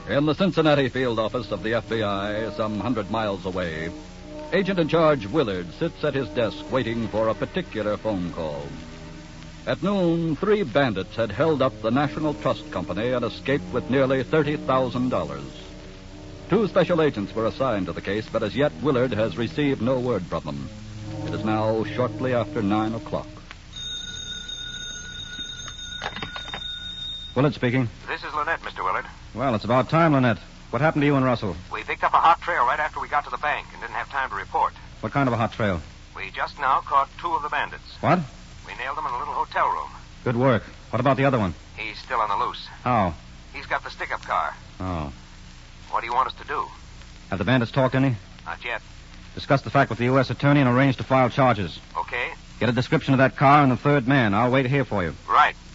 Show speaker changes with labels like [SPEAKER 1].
[SPEAKER 1] In the Cincinnati field office of the FBI, some 100 miles away, Agent-in-Charge Willard sits at his desk waiting for a particular phone call. At noon, 3 bandits had held up the National Trust Company and escaped with nearly $30,000. 2 special agents were assigned to the case, but as yet Willard has received no word from them. It is now shortly after 9 o'clock.
[SPEAKER 2] Willard speaking.
[SPEAKER 3] This is Lynette, Mr. Willard.
[SPEAKER 2] Well, it's about time, Lynette. What happened to you and Russell?
[SPEAKER 3] We picked up a hot trail right after we got to the bank and didn't have time to report.
[SPEAKER 2] What kind of a hot trail?
[SPEAKER 3] We just now caught 2 of the bandits.
[SPEAKER 2] What?
[SPEAKER 3] We nailed them in a little hotel room.
[SPEAKER 2] Good work. What about the other one?
[SPEAKER 3] He's still on the loose.
[SPEAKER 2] How?
[SPEAKER 3] He's got the stick-up car.
[SPEAKER 2] Oh.
[SPEAKER 3] What do you want us to do?
[SPEAKER 2] Have the bandits talked any?
[SPEAKER 3] Not yet.
[SPEAKER 2] Discuss the fact with the U.S. attorney and arrange to file charges.
[SPEAKER 3] Okay.
[SPEAKER 2] Get a description of that car and the 3rd man. I'll wait here for you.
[SPEAKER 3] Right.